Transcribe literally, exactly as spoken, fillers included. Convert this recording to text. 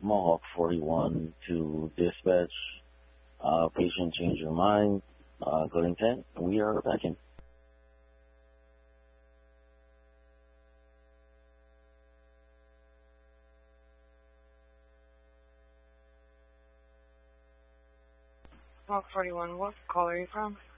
Mohawk forty-one to dispatch. Uh, patient change your mind. Uh, good intent. We are back in. Mohawk forty-one, what call are you from?